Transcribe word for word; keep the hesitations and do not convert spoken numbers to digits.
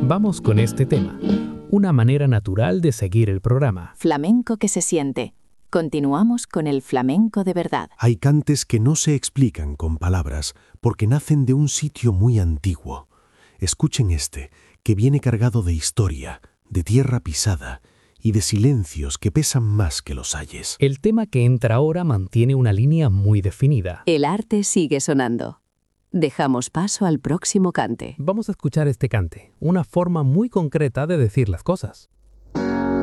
Vamos con este tema, una manera natural de seguir el programa. Flamenco que se siente. Continuamos con el flamenco de verdad. Hay cantes que no se explican con palabras porque nacen de un sitio muy antiguo. Escuchen este, que viene cargado de historia, de tierra pisada y de silencios que pesan más que los ayes. El tema que entra ahora mantiene una línea muy definida. El arte sigue sonando. Dejamos paso al próximo cante. Vamos a escuchar este cante, una forma muy concreta de decir las cosas.